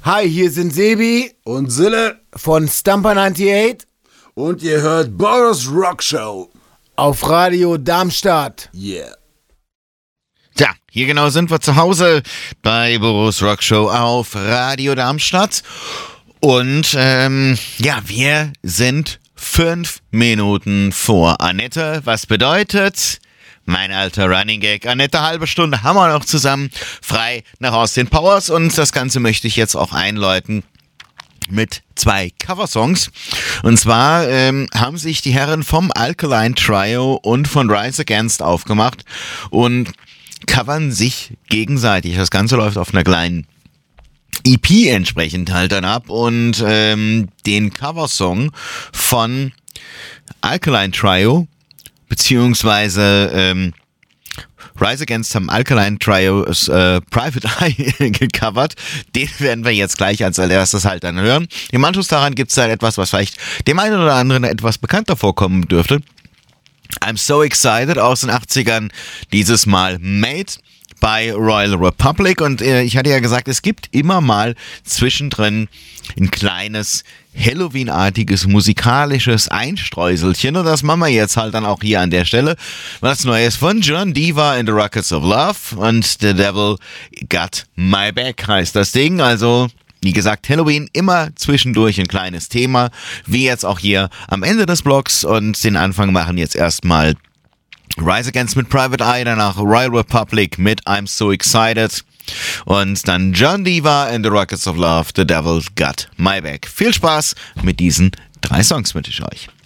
Hi, hier sind Sebi und Sille von Stamper 98 und ihr hört Boris Rock Show auf Radio Darmstadt. Yeah. Tja, hier genau sind wir zu Hause bei Boris Rock Show auf Radio Darmstadt. Und wir sind 5 Minuten vor Annette. Was bedeutet, mein alter Running Gag, Annette, halbe Stunde haben wir noch zusammen, frei nach Austin Powers. Und das Ganze möchte ich jetzt auch einläuten mit 2 Coversongs. Und zwar haben sich die Herren vom Alkaline Trio und von Rise Against aufgemacht und covern sich gegenseitig. Das Ganze läuft auf einer kleinen EP entsprechend halt dann ab. Und den Coversong von Alkaline Trio beziehungsweise Rise Against haben Alkaline Trio's Private Eye gecovert. Den werden wir jetzt gleich als erstes halt dann hören. Im Anschluss daran gibt es dann etwas, was vielleicht dem einen oder anderen etwas bekannter vorkommen dürfte. I'm So Excited aus den 80ern, dieses Mal Made bei Royal Republic. Und ich hatte ja gesagt, es gibt immer mal zwischendrin ein kleines Halloween-artiges musikalisches Einstreuselchen. Und das machen wir jetzt halt dann auch hier an der Stelle. Was Neues von John Diva and the Rockets of Love und The Devil Got My Back heißt das Ding. Also, wie gesagt, Halloween immer zwischendurch ein kleines Thema, wie jetzt auch hier am Ende des Blogs. Und den Anfang machen jetzt erstmal Rise Against mit Private Eye, danach Royal Republic mit I'm So Excited und dann John Diva and the Rockets of Love, The Devil Got My Back. Viel Spaß mit diesen 3 Songs wünsche ich euch.